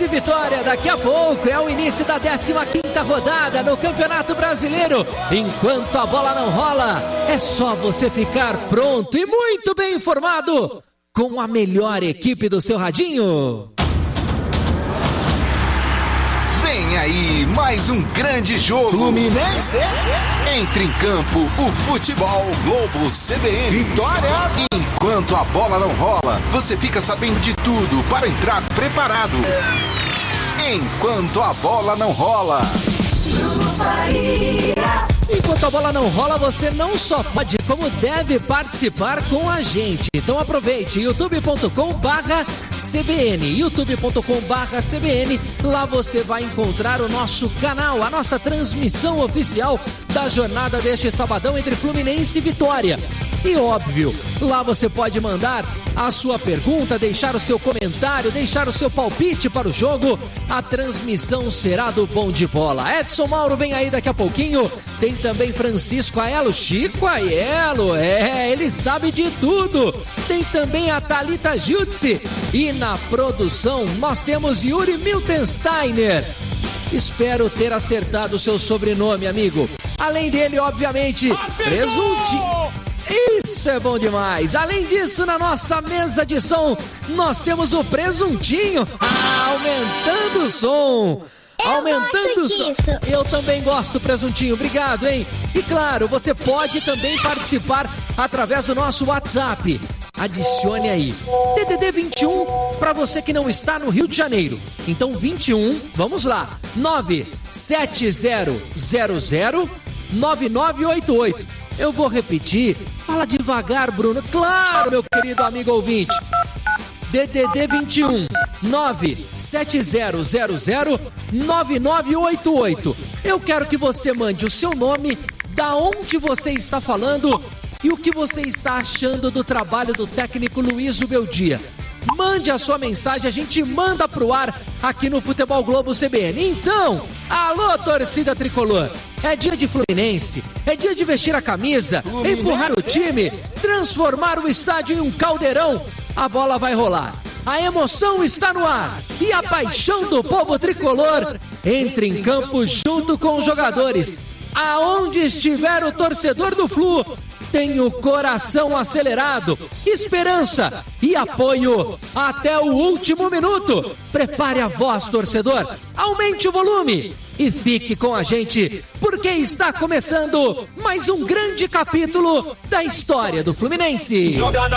Fluminense e Vitória, daqui a pouco é o início da 15ª rodada no Campeonato Brasileiro. Enquanto a bola não rola, é só você ficar pronto e muito bem informado com a melhor equipe do seu radinho. Vem aí mais um grande jogo. Fluminense. Entra em campo o Futebol Globo CBN. Vitória. Enquanto a bola não rola, você fica sabendo de tudo para entrar preparado. Enquanto a bola não rola. Enquanto a bola não rola, você não só pode, como deve participar com a gente. Então aproveite, youtube.com/CBN, youtube.com/CBN. Lá você vai encontrar o nosso canal, a nossa transmissão oficial da jornada deste sabadão entre Fluminense e Vitória. E óbvio, lá você pode mandar a sua pergunta, deixar o seu comentário, deixar o seu palpite para o jogo. A transmissão será do Bom de Bola. Edson Mauro vem aí daqui a pouquinho. Tem também Francisco Aiello, Chico Aiello, ele sabe de tudo. Tem também a Thalita Jutsi. E na produção nós temos Yuri Miltensteiner. Espero ter acertado o seu sobrenome, amigo. Além dele, obviamente, Presuntinho. Isso é bom demais. Além disso, na nossa mesa de som, nós temos o Presuntinho aumentando o som. Aumentando o som. Eu também gosto, Presuntinho. Obrigado, hein? E claro, você pode também participar através do nosso WhatsApp. Adicione aí. DDD 21 para você que não está no Rio de Janeiro. Então 21, vamos lá. 970009988. Eu vou repetir. Fala devagar, Bruno. Claro, meu querido amigo ouvinte. DDD 21 970009988. Eu quero que você mande o seu nome, da onde você está falando e o que você está achando do trabalho do técnico Luiz Ubeldia. Mande a sua mensagem, a gente manda pro ar aqui no Futebol Globo CBN. Então, alô, torcida tricolor. É dia de Fluminense, é dia de vestir a camisa, empurrar o time, transformar o estádio em um caldeirão. A bola vai rolar, a emoção está no ar e a paixão do povo tricolor entra em campo junto com os jogadores. Aonde estiver o torcedor do Flu, tem o coração acelerado, esperança e apoio até o último minuto. Prepare a voz, torcedor, aumente o volume e fique com a gente, porque está começando mais um grande capítulo da história do Fluminense.